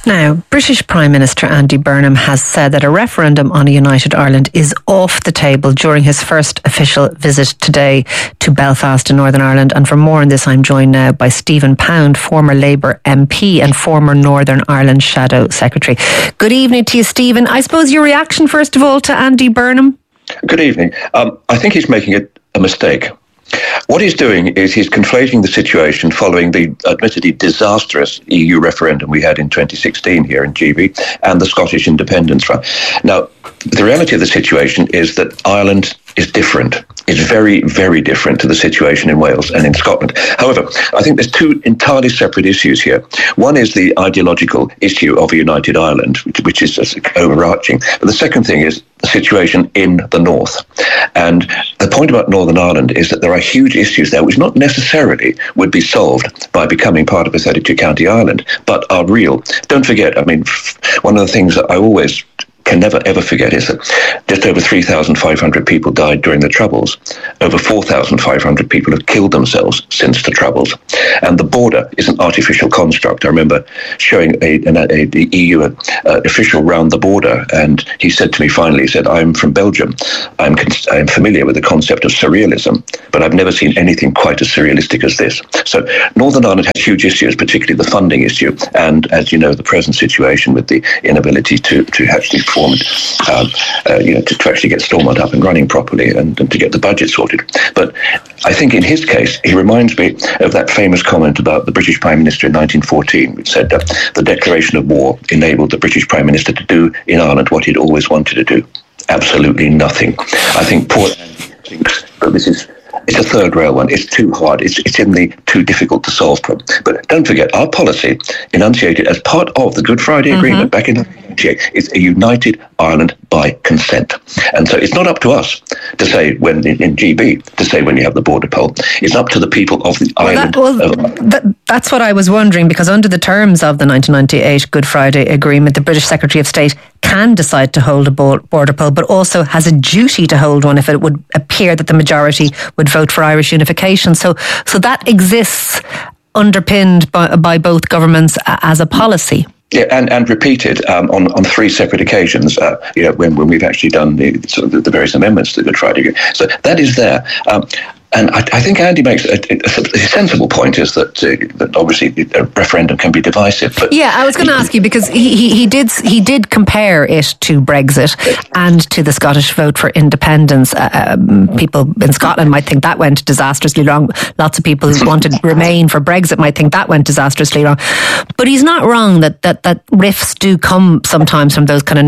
Now, British Prime Minister Andy Burnham has said that a referendum on a united Ireland is off the table during his first official visit today to Belfast in Northern Ireland. And for more on this, I'm joined now by Stephen Pound, former Labour M P and former Northern Ireland Shadow Secretary. Good evening to you, Stephen. I suppose your reaction, first of all, to Andy Burnham? Good evening. Um, I think he's making it a mistake. What he's doing is he's conflating the situation following the admittedly disastrous E U referendum we had in twenty sixteen here in G B and the Scottish independence front. Now, the reality of the situation is that Ireland is different. It's very, very different to the situation in Wales and in Scotland. However, I think there's two entirely separate issues here. One is the ideological issue of a united Ireland, which, which is just overarching. But the second thing is the situation in the north. And the point about Northern Ireland is that there are huge issues there which not necessarily would be solved by becoming part of a thirty-two county Ireland, but are real. Don't forget, I mean, one of the things that I always can never ever forget is that just over three thousand five hundred people died during the Troubles. Over four thousand five hundred people have killed themselves since the Troubles. And the border is an artificial construct. I remember showing a, an a, a E U uh, official round the border, and he said to me finally, he said, I'm from Belgium. I'm, I'm familiar with the concept of surrealism, but I've never seen anything quite as surrealistic as this. So Northern Ireland has huge issues, particularly the funding issue, and as you know, the present situation with the inability to, to actually form, um, uh, you know, to, to actually get Stormont up and running properly and, and to get the budget sorted. But I think in his case, he reminds me of that famous comment about the British Prime Minister in nineteen fourteen, which said that the declaration of war enabled the British Prime Minister to do in Ireland what he'd always wanted to do. Absolutely nothing. I think poor thinks that this is It's a third rail one. It's too hard. It's it's in the too difficult to solve problem. But don't forget, our policy, enunciated as part of the Good Friday mm-hmm. Agreement back in nineteen ninety-eight, is a united Ireland by consent. And so it's not up to us to say when in, in G B to say when you have the border poll. It's up to the people of the well, island. That, well, of, that, that's what I was wondering, because under the terms of the nineteen ninety-eight Good Friday Agreement, the British Secretary of State can decide to hold a border poll, but also has a duty to hold one if it would appear that the majority would vote for Irish unification. So, so that exists underpinned by, by both governments as a policy. Yeah, and, and repeated um, on, on three separate occasions, uh, you know, when, when we've actually done the, sort of the, the various amendments to the Good Friday Agreement. So that is there. Um, And I, I think Andy makes a, a, a sensible point, is that, uh, that obviously a referendum can be divisive. But yeah, I was going to ask you, because he, he, he did he did compare it to Brexit and to the Scottish vote for independence. Uh, um, people in Scotland might think that went disastrously wrong. Lots of people who wanted to remain for Brexit might think that went disastrously wrong. But he's not wrong that, that, that rifts do come sometimes from those kind of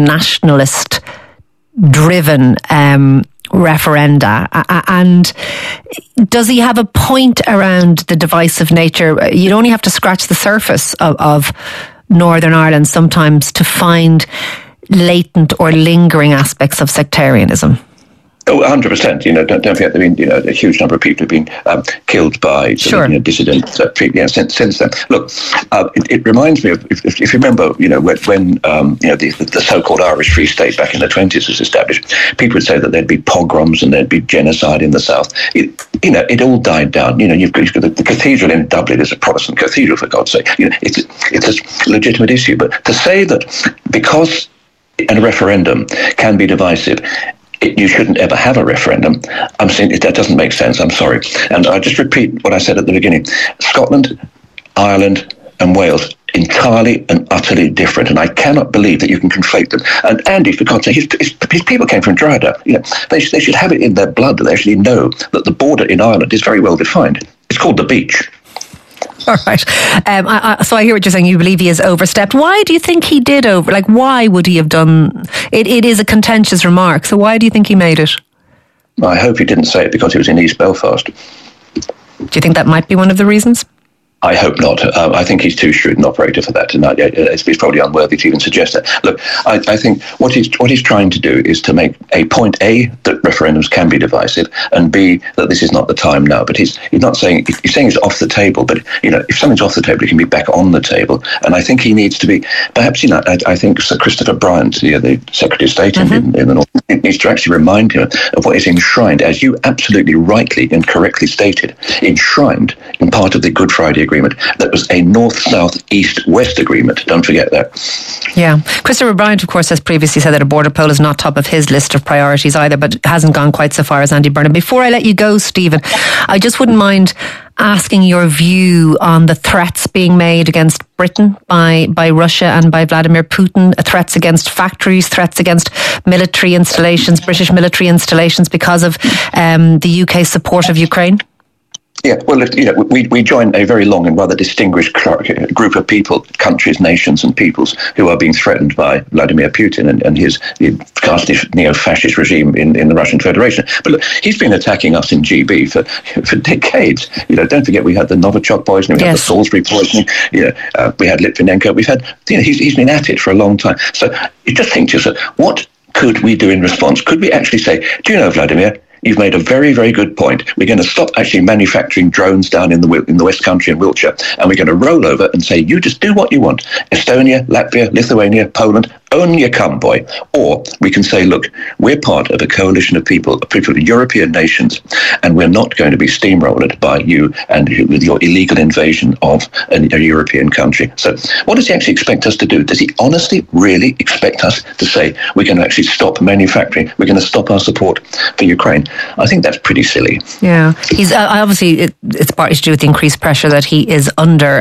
nationalist-driven um referenda. And does he have a point around the divisive nature? You'd only have to scratch the surface of, of Northern Ireland sometimes to find latent or lingering aspects of sectarianism. Oh, one hundred percent. You know, don't, don't forget, I mean, you know, a huge number of people have been um, killed by sort sure. of, you know, dissidents uh, you know, since, since then. Look, uh, it, it reminds me of, if, if you remember, you know, when, when um, you know, the, the so-called Irish Free State back in the twenties was established, people would say that there'd be pogroms and there'd be genocide in the south. It, you know, it all died down. You know, you've got, you've got the, the cathedral in Dublin is a Protestant cathedral, for God's sake. You know, it's, it's a legitimate issue. But to say that because a referendum can be divisive, It, you shouldn't ever have a referendum, I'm saying that doesn't make sense. I'm sorry. And I just repeat what I said at the beginning. Scotland, Ireland and Wales, entirely and utterly different. And I cannot believe that you can conflate them. And Andy, for God's sake, his, his, his people came from Drogheda. You know, they, they should have it in their blood that they actually know that the border in Ireland is very well defined. It's called the beach. All right. Um, I, I, so I hear what you're saying. You believe he has overstepped. Why do you think he did over? Like, why would he have done? It, it is a contentious remark. So why do you think he made it? I hope he didn't say it because he was in East Belfast. Do you think that might be one of the reasons? I hope not. Um, I think he's too shrewd an operator for that tonight. It's, it's probably unworthy to even suggest that. Look, I, I think what he's what he's trying to do is to make a point A, that referendums can be divisive, and B, that this is not the time now. But he's he's not saying he's saying it's off the table. But you know, if something's off the table, it can be back on the table. And I think he needs to be. Perhaps you know, I, I think Sir Christopher Bryant, the, the Secretary of State mm-hmm. in, in the North, needs to actually remind him of what is enshrined, as you absolutely rightly and correctly stated, enshrined in part of the Good Friday Agreement. agreement. That was a north, south, east, west agreement. Don't forget that. Yeah. Christopher Bryant, of course, has previously said that a border poll is not top of his list of priorities either, but hasn't gone quite so far as Andy Burnham. Before I let you go, Stephen, I just wouldn't mind asking your view on the threats being made against Britain by, by Russia and by Vladimir Putin, threats against factories, threats against military installations, British military installations because of um, the U K's support of Ukraine. Yeah, well, you know, we we join a very long and rather distinguished group of people, countries, nations, and peoples who are being threatened by Vladimir Putin and, and his ghastly neo-fascist regime in, in the Russian Federation. But look, he's been attacking us in G B for for decades. You know, don't forget we had the Novichok poisoning, we yes. had the Salisbury poisoning. You know, uh, we had Litvinenko. We've had, you know, he's he's been at it for a long time. So you just think to yourself, what could we do in response? Could we actually say, do you know, Vladimir, you've made a very, very good point. We're going to stop actually manufacturing drones down in the in the West Country in Wiltshire, and we're going to roll over and say, you just do what you want. Estonia, Latvia, Lithuania, Poland, own your convoy. Or we can say, look, we're part of a coalition of people, people, European nations, and we're not going to be steamrolled by you and with your illegal invasion of a, a European country. So what does he actually expect us to do? Does he honestly, really expect us to say we're going to actually stop manufacturing, we're going to stop our support for Ukraine? I think that's pretty silly. Yeah, he's uh, obviously it, it's partly to do with the increased pressure that he is under.